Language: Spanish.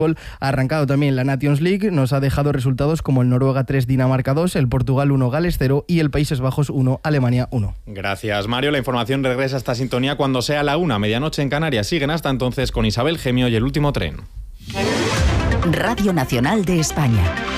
Ha arrancado también la Nations League, nos ha dejado resultados como el Noruega 3, Dinamarca 2, el Portugal 1, Gales 0 y el Países Bajos 1, Alemania 1. Gracias, Mario. La información regresa a esta sintonía cuando sea la 1, medianoche en Canarias. Siguen hasta entonces con Isabel Gemio y El Último Tren. Radio Nacional de España.